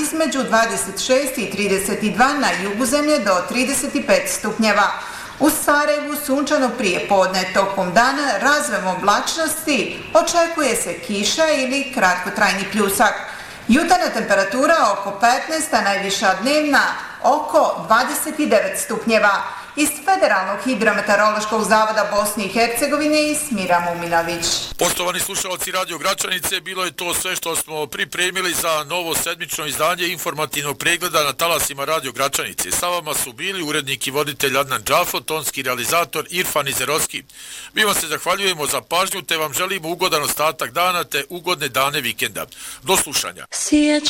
između 26 i 32, na jugu zemlje do 35 stupnjeva. U Sarajevu sunčano prije podne, tokom dana razvojem oblačnosti očekuje se kiša ili kratkotrajni pljusak. Jutarnja temperatura oko 15, a najviša dnevna oko 29 stupnjeva. Iz Federalnog hidrometeorološkog zavoda Bosne i Hercegovine Smira Muminović. Poštovani slušalci Radio Gračanice, bilo je to sve što smo pripremili za novo sedmično izdanje informativnog pregleda na talasima Radio Gračanice. Sa vama su bili urednik i voditelj Adnan Džafo, tonski realizator Irfan Izerovski. Mi vam se zahvaljujemo za pažnju te vam želimo ugodan ostatak dana te ugodne dane vikenda. Do slušanja.